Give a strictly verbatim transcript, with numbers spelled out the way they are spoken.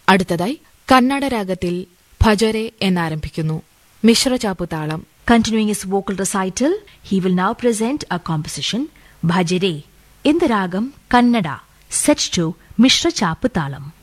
അടുത്തതായി കന്നഡ രാഗത്തിൽ ഭജരെ എന്നാരംഭിക്കുന്നു മിശ്രചാപ്പു താളം. Continuing his vocal recital, he will now present a composition, Bhajare, in the ragam Kannada, set to Mishra Chapu Talam.